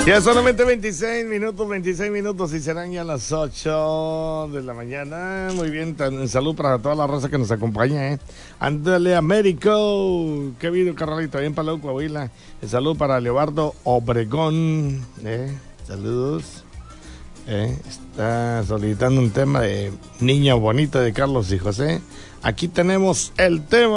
Ya solamente 26 minutos y serán ya las 8 de la mañana. Muy bien, salud para toda la raza que nos acompaña, Ándale, Américo. Qué video, carnalito, ahí en Palau, Coahuila. Salud para Leobardo Obregón, saludos. Está solicitando un tema de Niña Bonita de Carlos y José. Aquí tenemos el tema.